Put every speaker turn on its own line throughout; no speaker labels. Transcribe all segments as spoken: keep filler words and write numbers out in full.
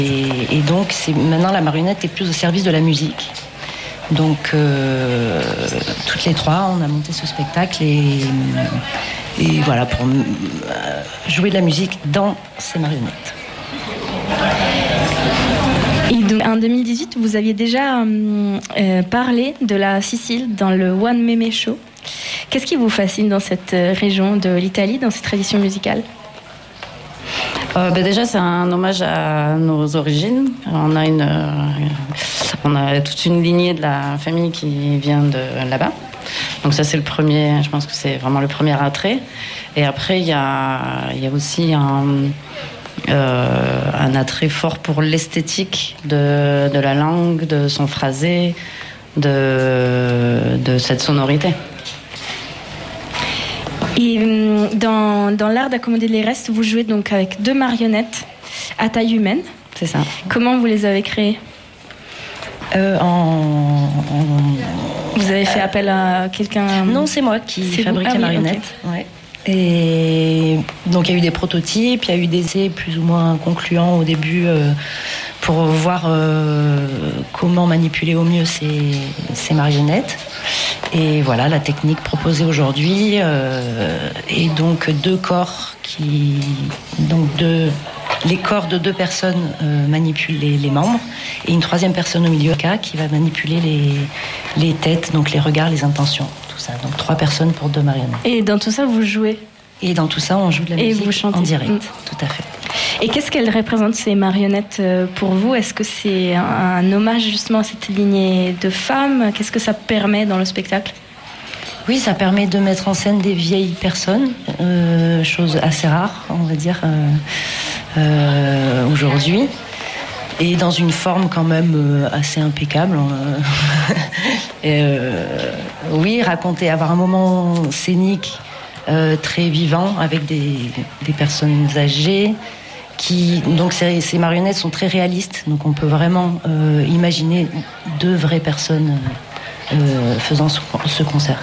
Et, et donc, c'est, maintenant, la marionnette est plus au service de la musique. Donc, euh, toutes les trois, on a monté ce spectacle et, et voilà, pour euh, jouer de la musique dans ces marionnettes.
Et donc, en deux mille dix-huit, vous aviez déjà euh, parlé de la Sicile dans le One Meme Show. Qu'est-ce qui vous fascine dans cette région de l'Italie, dans cette tradition musicale ?
euh, ben Déjà, c'est un hommage à nos origines. On a, une, euh, on a toute une lignée de la famille qui vient de là-bas. Donc ça, c'est le premier, je pense que c'est vraiment le premier attrait. Et après, il y a, il y a aussi un... Euh, un attrait fort pour l'esthétique de, de la langue, de son phrasé, de, de cette sonorité.
Et dans, dans l'art d'accommoder les restes, vous jouez donc avec deux marionnettes à taille humaine.
C'est ça.
Comment vous les avez créées ?
euh, en, en...
Vous avez fait appel à quelqu'un ?
Non, c'est moi qui
c'est
fabrique
vous ? Ah,
les
oui,
marionnettes.
okay.
Ouais. Et donc il y a eu des prototypes, il y a eu des essais plus ou moins concluants au début euh, pour voir euh, comment manipuler au mieux ces, ces marionnettes. Et voilà, la technique proposée aujourd'hui euh, est donc deux corps qui, donc deux, les corps de deux personnes euh, manipulent les, les membres et une troisième personne au milieu qui va manipuler les, les têtes, donc les regards, les intentions. Ça. Donc trois personnes pour deux marionnettes.
Et dans tout ça, vous jouez ?
Et dans tout ça, on joue de la
et
musique
vous chantez.
En direct.
Mmh.
Tout à fait.
Et qu'est-ce qu'elles représentent, ces marionnettes, pour vous ? Est-ce que c'est un, un hommage justement à cette lignée de femmes ? Qu'est-ce que ça permet dans le spectacle ?
Oui, ça permet de mettre en scène des vieilles personnes, euh, chose assez rare, on va dire, euh, euh, aujourd'hui. Et dans une forme quand même euh, assez impeccable. Euh, et, euh, oui, raconter, avoir un moment scénique euh, très vivant avec des, des personnes âgées. Qui, donc ces, ces marionnettes sont très réalistes, donc on peut vraiment euh, imaginer deux vraies personnes euh, faisant ce, ce concert.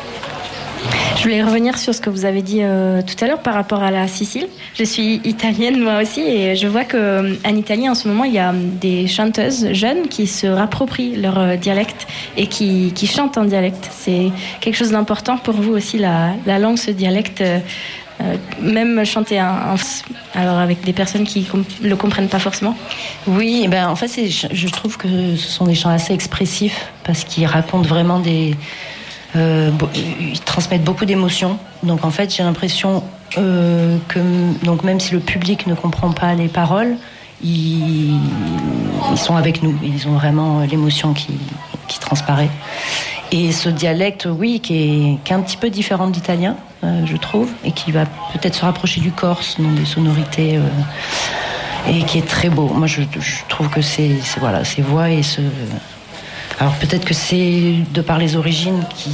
Je voulais revenir sur ce que vous avez dit euh, tout à l'heure par rapport à la Sicile. Je suis italienne moi aussi et je vois qu'en Italie en ce moment il y a des chanteuses jeunes qui se rapproprient leur euh, dialecte et qui, qui chantent en dialecte. C'est quelque chose d'important pour vous aussi, la, la langue, ce dialecte, euh, euh, même chanter en, en, alors avec des personnes qui ne le comprennent pas forcément.
Oui, ben en fait c'est, je trouve que ce sont des chants assez expressifs parce qu'ils racontent vraiment des... Euh, ils transmettent beaucoup d'émotions. Donc en fait, j'ai l'impression euh, que donc même si le public ne comprend pas les paroles, ils, ils sont avec nous. Ils ont vraiment l'émotion qui, qui transparaît. Et ce dialecte, oui, qui est, qui est un petit peu différent de l'italien, euh, je trouve, et qui va peut-être se rapprocher du corse, dans des sonorités, euh, et qui est très beau. Moi, je, je trouve que c'est, c'est voilà, ces voix et ce Alors peut-être que c'est de par les origines qui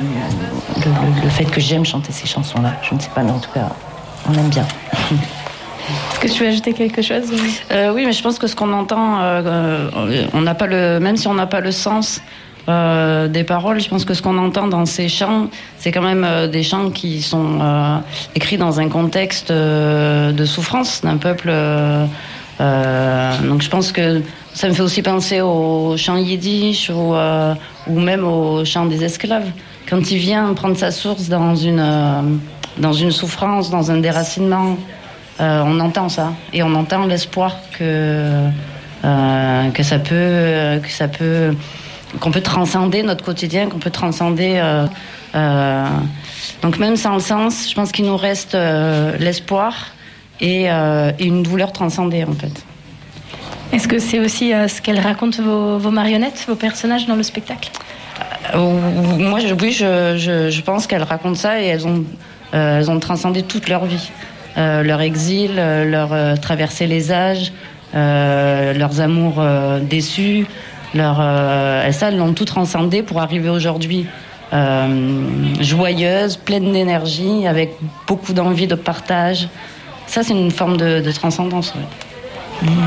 le, le, le fait que j'aime chanter ces chansons-là. Je ne sais pas, mais en tout cas, on aime bien.
Est-ce que tu veux ajouter quelque chose ?
euh, Oui, mais je pense que ce qu'on entend, euh, on n'a pas le, même si on n'a pas le sens euh, des paroles, je pense que ce qu'on entend dans ces chants, c'est quand même euh, des chants qui sont euh, écrits dans un contexte euh, de souffrance d'un peuple. Euh, euh, donc je pense que ça me fait aussi penser au chant yiddish ou, euh, ou même au chant des esclaves. Quand il vient prendre sa source dans une, euh, dans une souffrance, dans un déracinement, euh, on entend ça. Et on entend l'espoir que, euh, que ça peut, que ça peut, qu'on peut transcender notre quotidien, qu'on peut transcender... Euh, euh, donc même sans le sens, je pense qu'il nous reste euh, l'espoir et, euh, et une douleur transcendée, en fait.
Est-ce que c'est aussi euh, ce qu'elles racontent vos, vos marionnettes, vos personnages dans le spectacle ?
euh, Moi, je, oui, je, je, je pense qu'elles racontent ça et elles ont, euh, elles ont transcendé toute leur vie. Euh, leur exil, euh, leur euh, traverser les âges, euh, leurs amours euh, déçus, leur, euh, ça, elles l'ont tout transcendé pour arriver aujourd'hui euh, joyeuse, pleine d'énergie, avec beaucoup d'envie de partage. Ça, c'est une forme de, de transcendance. Ouais. Mmh.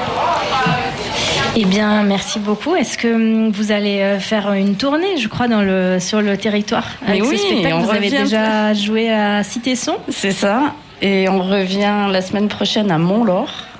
Eh bien, merci beaucoup. Est-ce que vous allez faire une tournée, je crois, dans le, sur le territoire avec
Mais oui,
ce spectacle ? Vous avez déjà joué à Cité-Son ?
C'est ça. Et on revient la semaine prochaine à Mont-Laur.